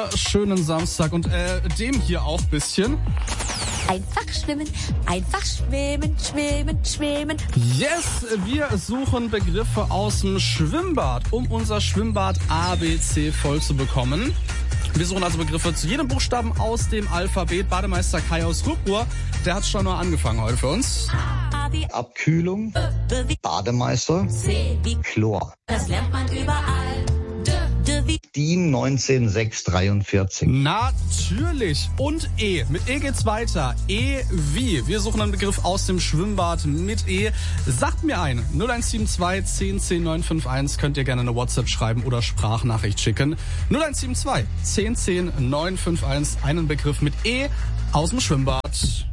wunderschönen Samstag und dem hier auch bisschen. Einfach schwimmen, schwimmen, schwimmen. Yes, wir suchen Begriffe aus dem Schwimmbad, um unser Schwimmbad ABC voll zu bekommen. Wir suchen also Begriffe zu jedem Buchstaben aus dem Alphabet. Bademeister Kai aus Ruhr, der hat schon mal angefangen heute für uns. Abkühlung, Bademeister, Chlor. Das lernt man überall. DIN 19643. Natürlich. Und E. Mit E geht's weiter. E wie. Wir suchen einen Begriff aus dem Schwimmbad mit E. Sagt mir ein. 0172 10 10 951. Könnt ihr gerne eine WhatsApp schreiben oder Sprachnachricht schicken. 0172 10 10 951. Einen Begriff mit E aus dem Schwimmbad.